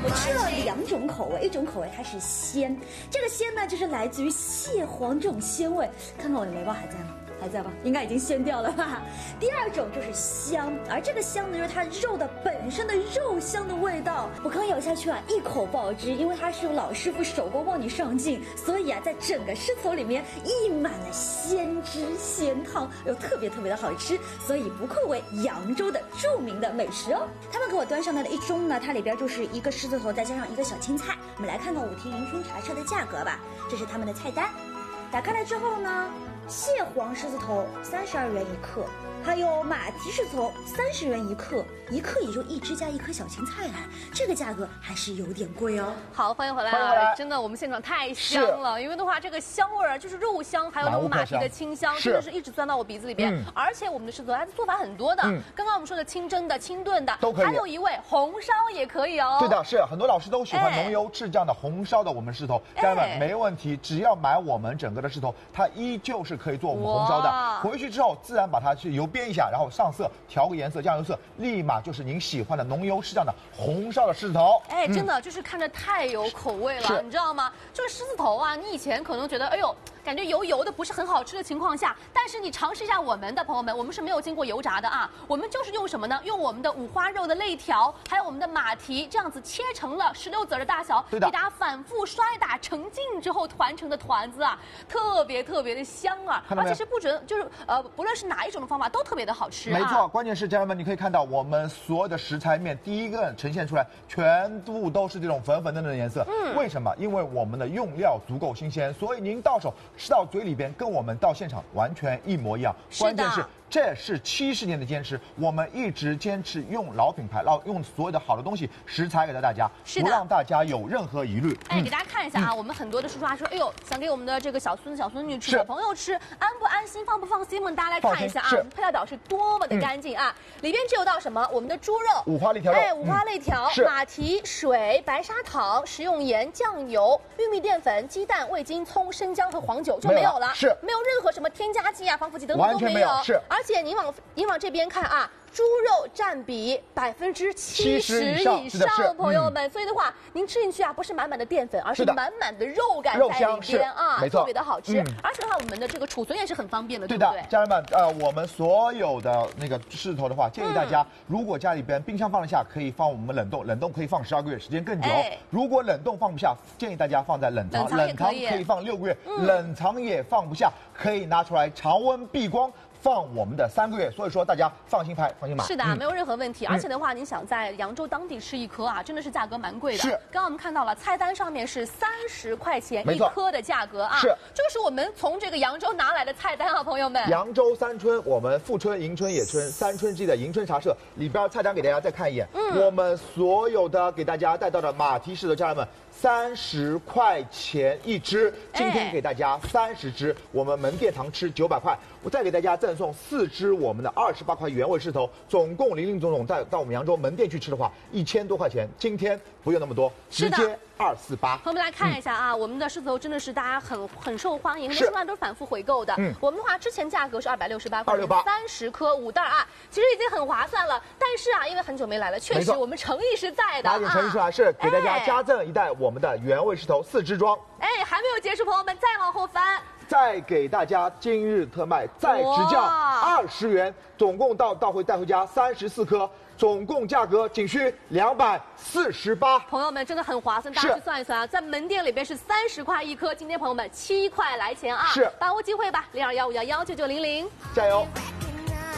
我吃了2种口味，一种口味它是鲜，这个鲜呢就是来自于蟹黄这种鲜味。看看我的眉毛还在吗？还在吧？应该已经鲜掉了吧。第2种就是香，而这个香呢，就是它肉的本身的肉香的味道。我刚咬下去啊，一口爆汁，因为它是由老师傅手工帮你上镜，所以啊，在整个狮子头里面溢满了鲜汁鲜汤，又特别的好吃，所以不愧为扬州的著名的美食哦。他们给我端上来的一盅呢，它里边就是一个狮子头，再加上一个小青菜。我们来看看五亭迎春茶社的价格吧，这是他们的菜单。打开来之后呢，蟹黄狮子头32元一克，还有马蹄狮子头30元一克，一克也就1只加1颗小青菜来，这个价格还是有点贵哦。 好，欢迎回来啊！真的，我们现场太香了，因为的话，这个香味儿就是肉香，还有那种马蹄的清香，真的是一直钻到我鼻子里边。而且我们的狮子头它的做法很多的，刚刚我们说的清蒸的、清炖的都可以，还有一味红烧也可以哦。 对的，是很多老师都喜欢浓油赤酱的红烧的我们狮子头，家人们没问题，只要买我们整个的狮子头，它依旧是可以做我们红烧的。回去之后自然把它去油煸一下，然后上色，调个颜色，酱油色，立马就是您喜欢的浓油赤酱的红烧的狮子头。 哎，真的就是看着太有口味了，你知道吗？这个狮子头啊，你以前可能觉得，哎呦，感觉油油的不是很好吃的情况下，但是你尝试一下我们的朋友们，我们是没有经过油炸的啊，我们就是用什么呢？用我们的五花肉的肋条，还有我们的马蹄，这样子切成了16籽的大小，给大家反复摔打成劲之后团成的团子啊，特别的香啊，而且是不准就是不论是哪一种的方法都特别的好吃啊。 没错，关键是家人们，你可以看到我们所有的食材面，第一个呈现出来全部都是这种粉嫩的颜色。为什么？因为我们的用料足够新鲜，所以您到手吃到嘴里边，跟我们到现场完全一模一样。关键是这是70年的坚持，我们一直坚持用老品牌，用所有的好的东西食材给到大家，不让大家有任何疑虑。 哎，给大家看一下啊，我们很多的叔叔阿姨说，哎呦，想给我们的这个小孙子、小孙女吃，小朋友吃，安不安心、放不放心嘛？大家来看一下啊，我们配料表是多么的干净啊！里边只有到什么？我们的猪肉、 五花肋条肉， 五花肋条、马蹄、水、白砂糖、食用盐、酱油、玉米淀粉、鸡蛋、味精、葱、生姜和黄酒就没有了，没有任何什么添加剂啊、防腐剂等等都没有，而且您往这边看啊。猪肉占比70%以上，朋友们，所以的话，您吃进去啊，不是满满的淀粉，而是满满的肉感在里边啊， 没错， 特别的好吃。而且的话，我们的这个储存也是很方便的，对不对？ 家人们，我们所有的那个狮子头的话，建议大家，如果家里边冰箱放得下，可以放我们冷冻，冷冻可以放12个月，时间更久。如果冷冻放不下，建议大家放在冷藏，冷藏可以放6个月，冷藏也放不下，可以拿出来常温避光。放我们的3个月，所以说大家放心拍，放心买。 是的，没有任何问题。而且的话，您想在扬州当地吃一颗啊，真的是价格蛮贵的。 是， 刚刚我们看到了菜单上面是30块钱一颗的价格啊， 是， 这是我们从这个扬州拿来的菜单啊，朋友们。 扬州三春，我们富春、迎春、野春3春之一的迎春茶社里边菜单给大家再看一眼。我们所有的给大家带到的马蹄狮的家人们。30块钱一只，今天给大家30只，我们门店堂吃900块，我再给大家赠送4只我们的28块原味狮头，总共林林总总到我们扬州门店去吃的话，1000多块钱，今天不用那么多，直接248。 朋友们来看一下啊，我们的狮子头真的是大家很受欢迎，很多都是反复回购的。我们的话之前价格是268块钱，30颗5袋啊，其实已经很划算了。但是啊，因为很久没来了，确实我们诚意是在的， 拿点诚意出来，是给大家加赠一袋我们的原味狮头4只装。 哎，还没有结束，朋友们再往后翻。 再给大家今日特卖，再直降20元，总共带回家34颗，总共价格仅需248。 朋友们真的很划算，大家去算一算啊，在门店里边是30块一颗，今天朋友们7块来钱啊， 是， 把握机会吧，0215119900， 加油。